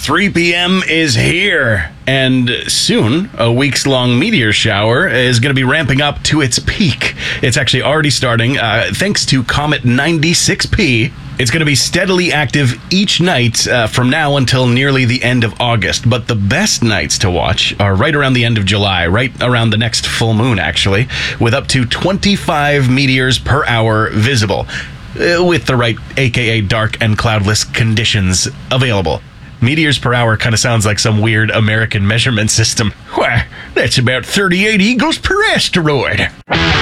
3 p.m. is here, and soon a weeks-long meteor shower is going to be ramping up to its peak. It's actually already starting, thanks to Comet 96P. It's going to be steadily active each night from now until nearly the end of August, but the best nights to watch are right around the end of July, right around the next full moon, actually, with up to 25 meteors per hour visible, with the right aka dark and cloudless conditions available. Meteors per hour kind of sounds like some weird American measurement system. Why, that's about 38 eagles per asteroid.